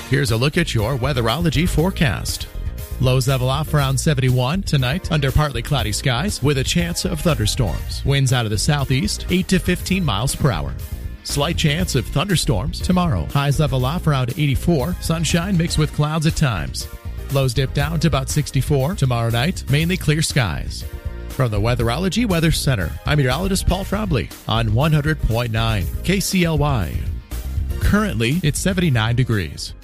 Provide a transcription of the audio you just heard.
Here's a look at your weatherology forecast. Lows level off around 71 tonight under partly cloudy skies with a chance of thunderstorms. Winds out of the southeast 8 to 15 miles per hour. Slight chance of thunderstorms tomorrow. Highs level off around 84. Sunshine mixed with clouds at times. Lows dip down to about 64 tomorrow night. Mainly clear skies. From the Weatherology Weather Center, I'm meteorologist Paul Frobley on 100.9 KCLY. Currently, it's 79 degrees.